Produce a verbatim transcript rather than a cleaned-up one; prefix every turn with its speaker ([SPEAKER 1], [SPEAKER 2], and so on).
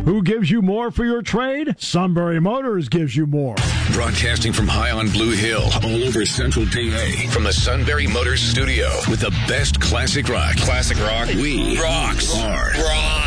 [SPEAKER 1] Who gives you more for your trade? Sunbury Motors gives you more.
[SPEAKER 2] Broadcasting from high on Blue Hill, all over Central D A, from the Sunbury Motors studio with the best classic rock.
[SPEAKER 3] Classic rock.
[SPEAKER 2] We
[SPEAKER 3] rocks.
[SPEAKER 2] Are
[SPEAKER 3] rock.